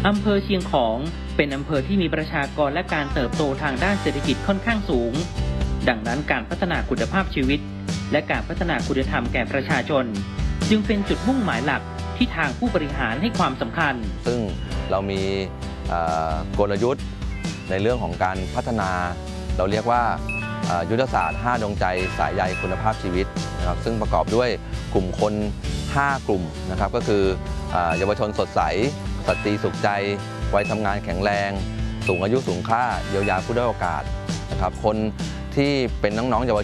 อำเภอเชียงของเป็นอำเภอที่มีประชากรและการเติบโตทางด้านเศรษฐกิจค่อนข้างสูงดังนั้นการพัฒนาคุณภาพชีวิตและการพัฒนาคุณธรรมแก่ประชาชนจึงเป็นจุดมุ่งหมายหลักที่ทางผู้บริหารให้ความสำคัญซึ่งเรามีกลยุทธ์ในเรื่องของการพัฒนาเราเรียกว่ายุทธศาสตร์5ดวงใจสายใยคุณภาพชีวิตนะครับซึ่งประกอบด้วยกลุ่มคน5กลุ่มนะครับก็คือเยาวชนสดใสสตรีสุขใจวัยทำงานแข็งแรงสูงอายุสูงค่าเยียวยาผู้ด้อยโอกาสนะครับคนที่เป็นน้องๆเยาว